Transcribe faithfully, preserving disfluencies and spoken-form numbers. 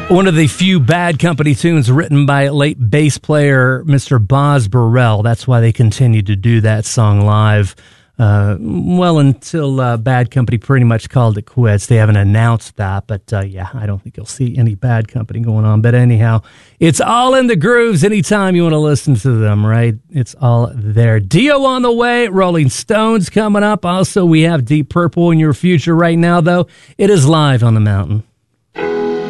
One of the few Bad Company tunes written by late bass player Mister Boz Burrell. That's why they continued to do that song live. Uh, well, until uh, Bad Company pretty much called it quits. They haven't announced that, but uh, yeah, I don't think you'll see any Bad Company going on. But anyhow, it's all in the grooves anytime you want to listen to them, right? It's all there. Dio on the way, Rolling Stones coming up. Also, we have Deep Purple in your future right now, though. It is live on the mountain.